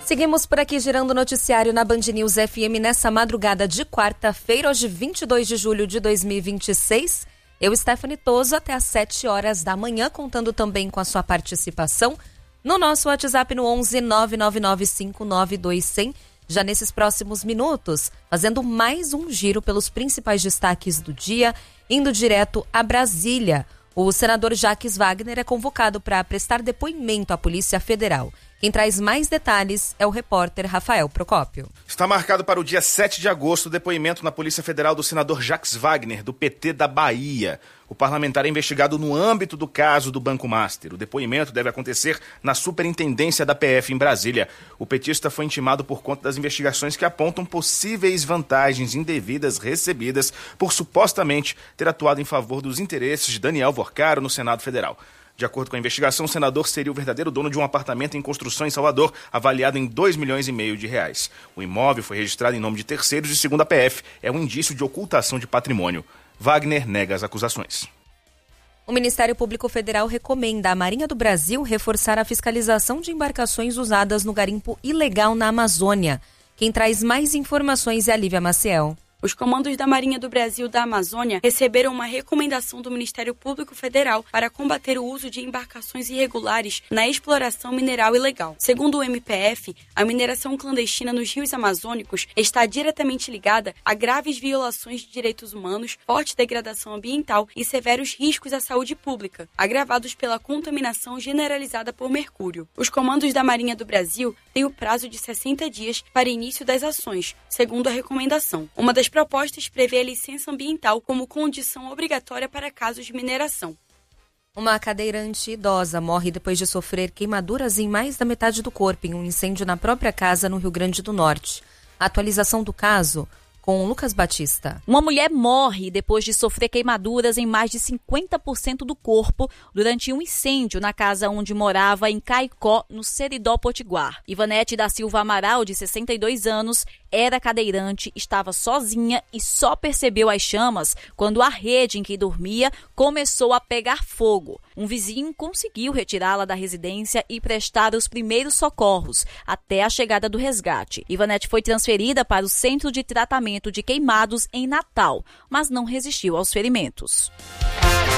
Seguimos por aqui girando o noticiário na Band News FM nessa madrugada de quarta-feira, hoje 22 de julho de 2026. Eu, Stephanie Toso, até às 7 horas da manhã, contando também com a sua participação no nosso WhatsApp no 11 999592100. Já nesses próximos minutos, fazendo mais um giro pelos principais destaques do dia, indo direto a Brasília. O senador Jacques Wagner é convocado para prestar depoimento à Polícia Federal. Quem traz mais detalhes é o repórter Rafael Procópio. Está marcado para o dia 7 de agosto o depoimento na Polícia Federal do senador Jacques Wagner, do PT da Bahia. O parlamentar é investigado no âmbito do caso do Banco Master. O depoimento deve acontecer na Superintendência da PF em Brasília. O petista foi intimado por conta das investigações que apontam possíveis vantagens indevidas recebidas por supostamente ter atuado em favor dos interesses de Daniel Vorcaro no Senado Federal. De acordo com a investigação, o senador seria o verdadeiro dono de um apartamento em construção em Salvador, avaliado em R$2,5 milhões. O imóvel foi registrado em nome de terceiros e, segundo a PF, é um indício de ocultação de patrimônio. Wagner nega as acusações. O Ministério Público Federal recomenda à Marinha do Brasil reforçar a fiscalização de embarcações usadas no garimpo ilegal na Amazônia. Quem traz mais informações é a Lívia Maciel. Os comandos da Marinha do Brasil da Amazônia receberam uma recomendação do Ministério Público Federal para combater o uso de embarcações irregulares na exploração mineral ilegal. Segundo o MPF, a mineração clandestina nos rios amazônicos está diretamente ligada a graves violações de direitos humanos, forte degradação ambiental e severos riscos à saúde pública, agravados pela contaminação generalizada por mercúrio. Os comandos da Marinha do Brasil têm o prazo de 60 dias para início das ações, segundo a recomendação. Uma das propostas prevê a licença ambiental como condição obrigatória para casos de mineração. Uma cadeirante idosa morre depois de sofrer queimaduras em mais da metade do corpo em um incêndio na própria casa no Rio Grande do Norte. A atualização do caso com Lucas Batista. Uma mulher morre depois de sofrer queimaduras em mais de 50% do corpo durante um incêndio na casa onde morava em Caicó, no Seridó Potiguar. Ivanete da Silva Amaral, de 62 anos, era cadeirante, estava sozinha e só percebeu as chamas quando a rede em que dormia começou a pegar fogo. Um vizinho conseguiu retirá-la da residência e prestar os primeiros socorros até a chegada do resgate. Ivanete foi transferida para o Centro de Tratamento de Queimados em Natal, mas não resistiu aos ferimentos.